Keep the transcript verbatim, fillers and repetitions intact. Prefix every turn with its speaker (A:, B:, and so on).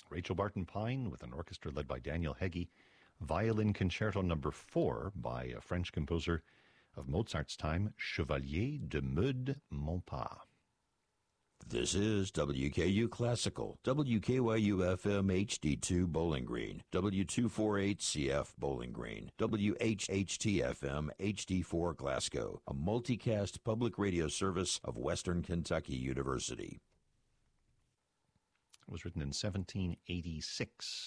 A: Rachel Barton Pine with an orchestra led by Daniel Heggie. Violin Concerto Number Four by a French composer of Mozart's time, Chevalier de Meud Monpas.
B: This is W K U Classical, W K Y U F M H D two Bowling Green, W two forty-eight C F Bowling Green, W H H T F M H D four Glasgow, a multicast public radio service of Western Kentucky University.
A: It was written in seventeen eighty-six